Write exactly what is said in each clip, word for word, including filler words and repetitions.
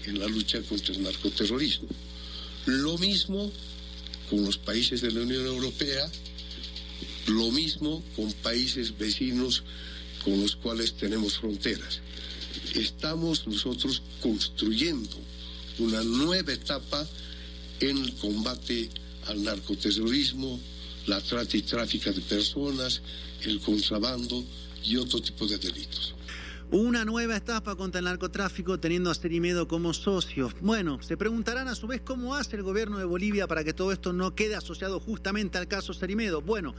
en la lucha contra el narcoterrorismo. Lo mismo con los países de la Unión Europea, lo mismo con países vecinos con los cuales tenemos fronteras. Estamos nosotros construyendo una nueva etapa en el combate al narcoterrorismo, la trata y tráfico de personas, el contrabando y otro tipo de delitos. Una nueva etapa contra el narcotráfico teniendo a Cerimedo como socio. Bueno, se preguntarán a su vez cómo hace el gobierno de Bolivia para que todo esto no quede asociado justamente al caso Cerimedo. Bueno,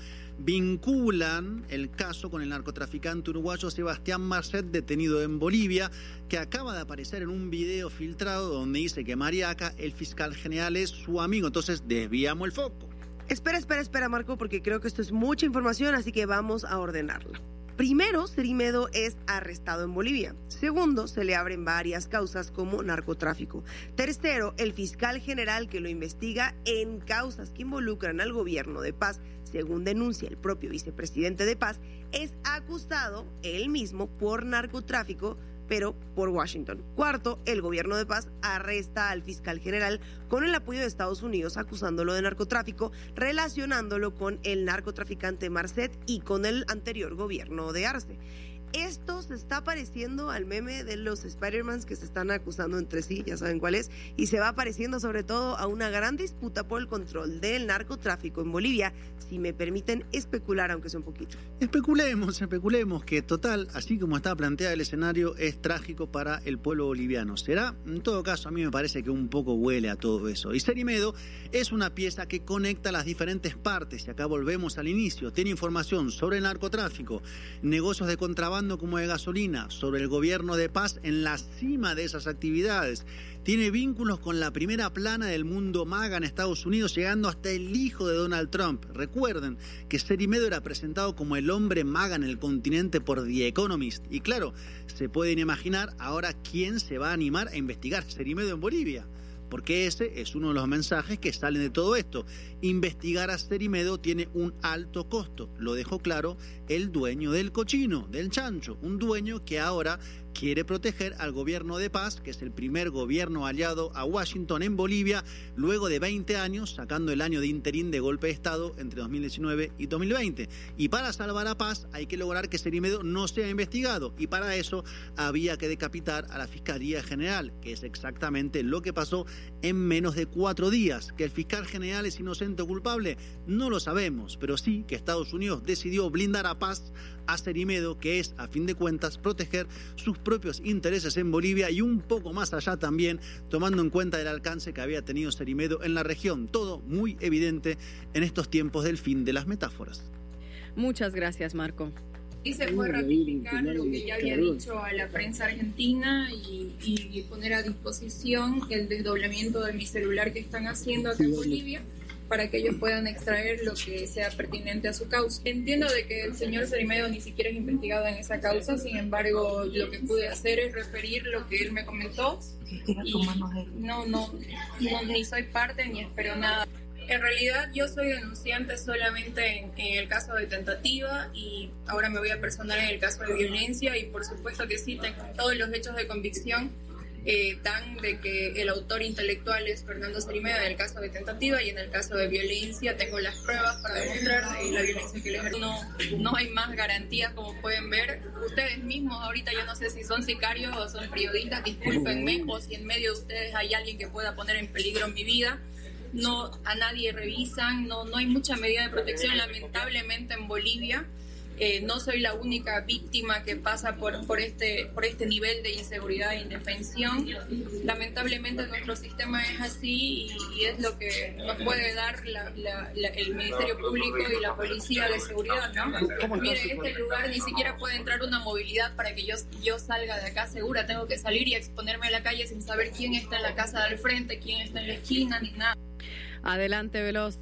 vinculan el caso con el narcotraficante uruguayo Sebastián Marcet, detenido en Bolivia, que acaba de aparecer en un video filtrado donde dice que Mariaca, el fiscal general, es su amigo. Entonces desviamos el foco. Espera, espera, espera, Marco, porque creo que esto es mucha información, así que vamos a ordenarla. Primero, Cerimedo es arrestado en Bolivia. Segundo, se le abren varias causas como narcotráfico. Tercero, el fiscal general que lo investiga en causas que involucran al gobierno de Paz, según denuncia el propio vicepresidente de Paz, es acusado él mismo por narcotráfico, pero por Washington. Cuarto, el gobierno de Paz arresta al fiscal general con el apoyo de Estados Unidos, acusándolo de narcotráfico, relacionándolo con el narcotraficante Marcet y con el anterior gobierno de Arce. Esto se está pareciendo al meme de los Spider-Mans que se están acusando entre sí, ya saben cuál es, y se va pareciendo sobre todo a una gran disputa por el control del narcotráfico en Bolivia, si me permiten especular, aunque sea un poquito. Especulemos, especulemos que total, así como está planteado el escenario, es trágico para el pueblo boliviano. ¿Será? En todo caso, a mí me parece que un poco huele a todo eso. Y Cerimedo es una pieza que conecta las diferentes partes, y acá volvemos al inicio. Tiene información sobre el narcotráfico, negocios de contrabando como de gasolina, sobre el gobierno de Paz en la cima de esas actividades. Tiene vínculos con la primera plana del mundo MAGA en Estados Unidos, llegando hasta el hijo de Donald Trump. Recuerden que Cerimedo era presentado como el hombre MAGA en el continente por The Economist. Y claro, se pueden imaginar ahora quién se va a animar a investigar Cerimedo en Bolivia. Porque ese es uno de los mensajes que salen de todo esto. Investigar a Cerimedo tiene un alto costo. Lo dejó claro el dueño del cochino, del chancho. Un dueño que ahora quiere proteger al gobierno de Paz, que es el primer gobierno aliado a Washington en Bolivia, luego de veinte años, sacando el año de interín de golpe de Estado entre dos mil diecinueve y dos mil veinte. Y para salvar a Paz hay que lograr que Cerimedo no sea investigado. Y para eso había que decapitar a la Fiscalía General, que es exactamente lo que pasó en menos de cuatro días. ¿Que el fiscal general es inocente o culpable? No lo sabemos, pero sí que Estados Unidos decidió blindar a Paz, a Cerimedo, que es, a fin de cuentas, proteger sus propios intereses en Bolivia y un poco más allá también, tomando en cuenta el alcance que había tenido Cerimedo en la región. Todo muy evidente en estos tiempos del fin de las metáforas. Muchas gracias, Marco. Y se fue ratificar lo que ya había dicho a la prensa argentina y, y poner a disposición el desdoblamiento de mi celular que están haciendo acá en Bolivia para que ellos puedan extraer lo que sea pertinente a su causa. Entiendo de que el señor Cerimedo ni siquiera es investigado en esa causa, sin embargo, lo que pude hacer es referir lo que él me comentó y no, no, no, ni soy parte ni espero nada. En realidad yo soy denunciante solamente en, en el caso de tentativa y ahora me voy a personar en el caso de violencia y por supuesto que sí, tengo todos los hechos de convicción eh, dan de que el autor intelectual es Fernando Cerimedo en el caso de tentativa y en el caso de violencia tengo las pruebas para demostrar eh, la violencia que les ejerce. No, no hay más garantías como pueden ver. Ustedes mismos ahorita yo no sé si son sicarios o son periodistas, discúlpenme, o si en medio de ustedes hay alguien que pueda poner en peligro mi vida. No, a nadie revisan, no, no hay mucha medida de protección lamentablemente en Bolivia. Eh, no soy la única víctima que pasa por, por, este, por este nivel de inseguridad e indefensión. Lamentablemente nuestro sistema es así y, y es lo que nos puede dar la, la, la, el Ministerio Público y la Policía de Seguridad, ¿no? Mire, este lugar ni siquiera puede entrar una movilidad para que yo, yo salga de acá segura. Tengo que salir y exponerme a la calle sin saber quién está en la casa del frente, quién está en la esquina, ni nada. Adelante, Veloz.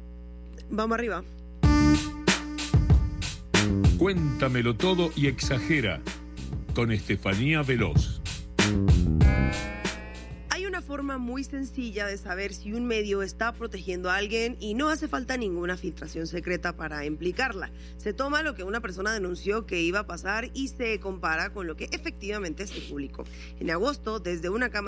Vamos arriba. Cuéntamelo todo y exagera, con Estefanía Veloz. Hay una forma muy sencilla de saber si un medio está protegiendo a alguien y no hace falta ninguna filtración secreta para implicarla. Se toma lo que una persona denunció que iba a pasar y se compara con lo que efectivamente se publicó. En agosto, desde una cámara